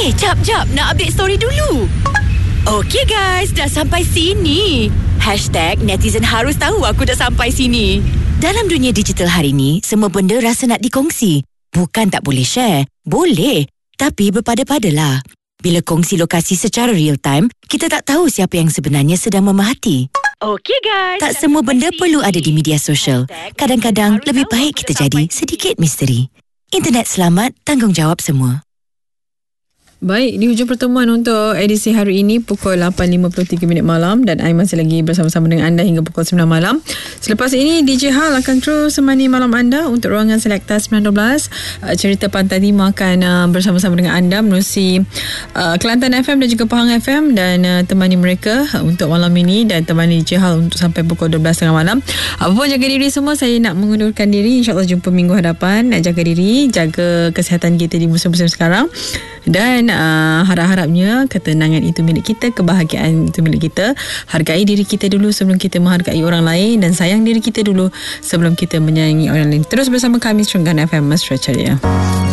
Jap. Nak update story dulu. Okey guys, dah sampai sini. #netizen harus tahu aku dah sampai sini. Dalam dunia digital hari ni, semua benda rasa nak dikongsi. Bukan tak boleh share. Boleh. Tapi berpada-padalah. Bila kongsi lokasi secara real time, kita tak tahu siapa yang sebenarnya sedang memerhati. Okey guys. Tak semua benda perlu ada di media sosial. Kadang-kadang lebih baik kita jadi sedikit misteri. Internet selamat, tanggungjawab semua. Baik, di hujung pertemuan untuk edisi hari ini pukul 8.53 malam dan I masih lagi bersama-sama dengan anda hingga pukul 9 malam. Selepas ini DJ Hal akan terus menemani malam anda untuk ruangan Selekta 912. Cerita Pantai Timur akan bersama-sama dengan anda menerusi Kelantan FM dan juga Pahang FM dan temani mereka untuk malam ini dan temani DJ Hal untuk sampai pukul 12.30 malam. Apapun jaga diri semua, saya nak mengundurkan diri. InsyaAllah jumpa minggu hadapan. Nak jaga diri, jaga kesihatan kita di musim-musim sekarang dan harap-harapnya ketenangan itu milik kita, kebahagiaan itu milik kita. Hargai diri kita dulu sebelum kita menghargai orang lain dan sayang diri kita dulu sebelum kita menyayangi orang lain. Terus bersama kami Serenggan FM Mesra Ceria.